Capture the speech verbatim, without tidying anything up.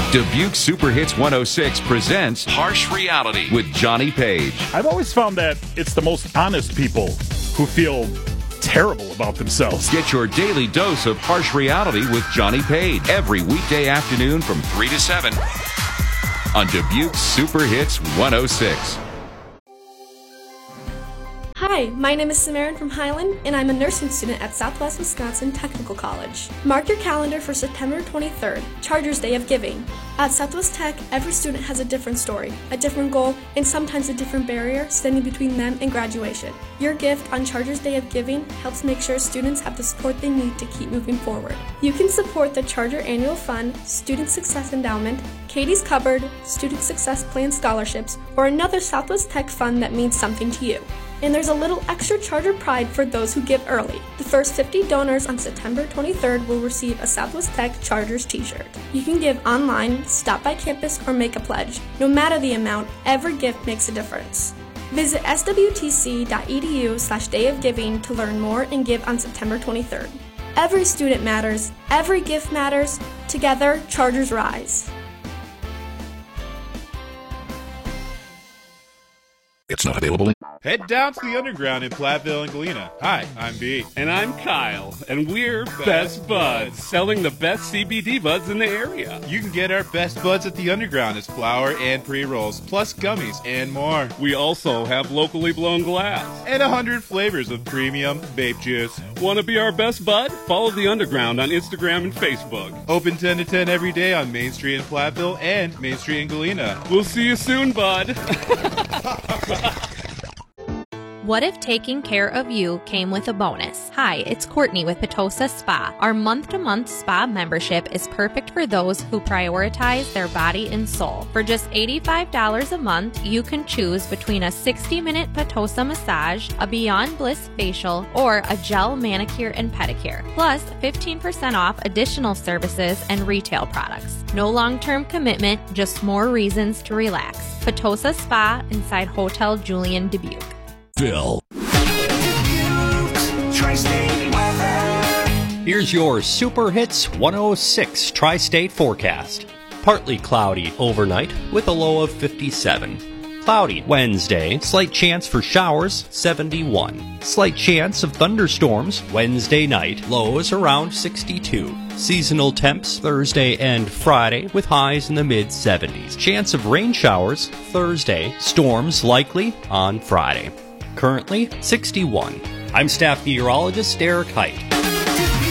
Dubuque Super Hits one oh six presents Harsh Reality with Johnny Page. I've always found that it's the most honest people who feel terrible about themselves. Get your daily dose of Harsh Reality with Johnny Page every weekday afternoon from three to seven on Dubuque Super Hits one oh six. Hi, my name is Samarin from Highland, and I'm a nursing student at Southwest Wisconsin Technical College. Mark your calendar for September twenty-third, Chargers Day of Giving. At Southwest Tech, every student has a different story, a different goal, and sometimes a different barrier standing between them and graduation. Your gift on Chargers Day of Giving helps make sure students have the support they need to keep moving forward. You can support the Charger Annual Fund, Student Success Endowment, Katie's Cupboard, Student Success Plan scholarships, or another Southwest Tech fund that means something to you. And there's a little extra Charger pride for those who give early. The first fifty donors on September twenty-third will receive a Southwest Tech Chargers t-shirt. You can give online, stop by campus, or make a pledge. No matter the amount, every gift makes a difference. Visit swtc.edu slash day of giving to learn more and give on September twenty-third. Every student matters. Every gift matters. Together, Chargers rise. It's not available in... Head down to the Underground in Platteville and Galena. Hi, I'm B. And I'm Kyle, and we're Best, Best Buds, selling the best C B D buds in the area. You can get our Best Buds at the Underground as flower and pre-rolls, plus gummies and more. We also have locally blown glass. And a hundred flavors of premium vape juice. Want to be our Best Bud? Follow the Underground on Instagram and Facebook. Open ten to ten every day on Main Street in Platteville and Main Street in Galena. We'll see you soon, bud. What if taking care of you came with a bonus? Hi, it's Courtney with Petosa Spa. Our month-to-month spa membership is perfect for those who prioritize their body and soul. For just eighty-five dollars a month, you can choose between a sixty-minute Petosa massage, a Beyond Bliss facial, or a gel manicure and pedicure, plus fifteen percent off additional services and retail products. No long-term commitment, just more reasons to relax. Petosa Spa inside Hotel Julian Dubuque. Phil. Here's your Super Hits one oh six Tri-State forecast. Partly cloudy overnight with a low of fifty-seven. Cloudy Wednesday, slight chance for showers, seventy-one. Slight chance of thunderstorms Wednesday night, lows around sixty-two. Seasonal temps Thursday and Friday with highs in the mid seventies. Chance of rain showers Thursday, storms likely on Friday. Currently sixty-one. I'm staff meteorologist Derek Height.